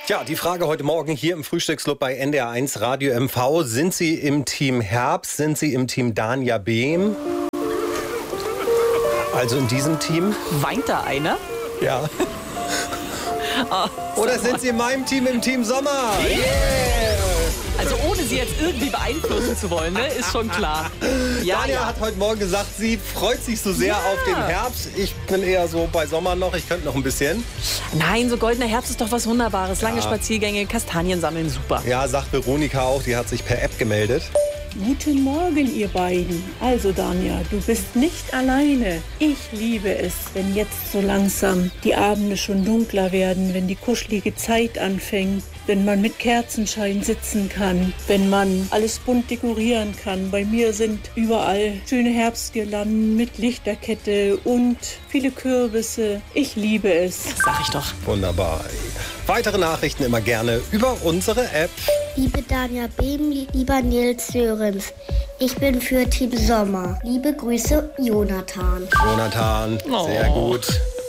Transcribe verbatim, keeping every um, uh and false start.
Ja, die Frage heute Morgen hier im Frühstücksclub bei N D R eins Radio M V. Sind Sie im Team Herbst? Sind Sie im Team Danja Behm? Also in diesem Team? Weint da einer? Ja. Oh, Oder sind Sie in meinem Team, im Team Sommer? Yeah! Also ohne Sie jetzt irgendwie beeinflussen zu wollen, ne? Ist schon klar. Ja, Danja ja. hat heute Morgen gesagt, sie freut sich so sehr Ja. auf den Herbst. Ich bin eher so bei Sommer noch. Ich könnte noch ein bisschen. Nein, so goldener Herbst ist doch was Wunderbares. Lange Spaziergänge, Kastanien sammeln, super. Ja, sagt Veronika auch. Die hat sich per App gemeldet. Guten Morgen, ihr beiden. Also, Danja, du bist nicht alleine. Ich liebe es, wenn jetzt so langsam die Abende schon dunkler werden, wenn die kuschelige Zeit anfängt, wenn man mit Kerzenschein sitzen kann, wenn man alles bunt dekorieren kann. Bei mir sind überall schöne Herbstgirlanden mit Lichterkette und viele Kürbisse. Ich liebe es. Sag ich doch. Wunderbar. Weitere Nachrichten immer gerne über unsere App. Liebe Danja Behm, lieber Nils Sörens, ich bin für Team Sommer. Liebe Grüße, Jonathan. Jonathan, Oh. sehr gut.